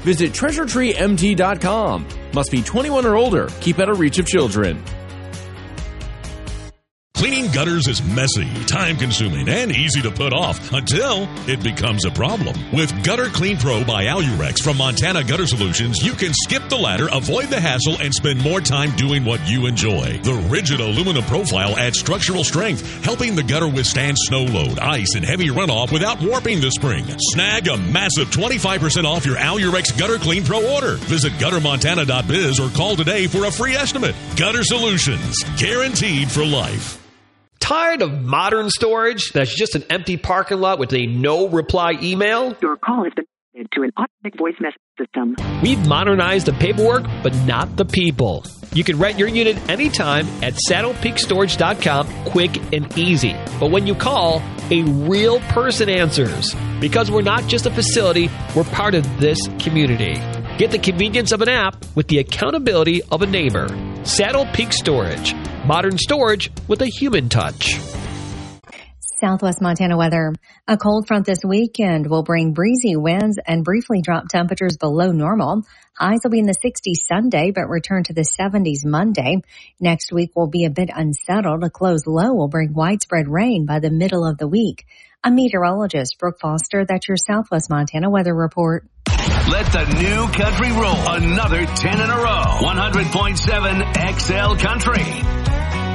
Visit treasuretreemt.com. Must be 21 or older. Keep out of reach of children. Cleaning gutters is messy, time-consuming, and easy to put off until it becomes a problem. With Gutter Clean Pro by Alurex from Montana Gutter Solutions, you can skip the ladder, avoid the hassle, and spend more time doing what you enjoy. The rigid aluminum profile adds structural strength, helping the gutter withstand snow load, ice, and heavy runoff without warping the spring. Snag a massive 25% off your Alurex Gutter Clean Pro order. Visit guttermontana.biz or call today for a free estimate. Gutter Solutions, guaranteed for life. Tired of modern storage that's just an empty parking lot with a no-reply email? Your call has been forwarded to an automatic voice message system. We've modernized the paperwork, but not the people. You can rent your unit anytime at SaddlePeakStorage.com, quick and easy. But when you call, a real person answers. Because we're not just a facility, we're part of this community. Get the convenience of an app with the accountability of a neighbor. Saddle Peak Storage. Modern storage with a human touch. Southwest Montana weather. A cold front this weekend will bring breezy winds and briefly drop temperatures below normal. Highs will be in the 60s Sunday, but return to the 70s Monday. Next week will be a bit unsettled. A close low will bring widespread rain by the middle of the week. I'm meteorologist Brooke Foster. That's your Southwest Montana weather report. Let the new country roll. Another 10 in a row. 100.7 XL Country.